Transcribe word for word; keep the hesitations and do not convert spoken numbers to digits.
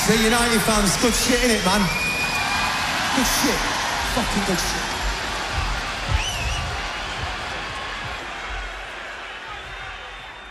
United fans, good shit, innit, man? Good shit. Fucking good shit.